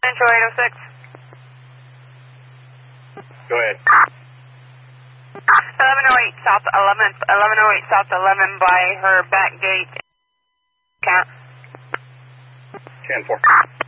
Central 806. Go ahead. 1108 South 1108 South 11 by her back gate. Count. 10-4.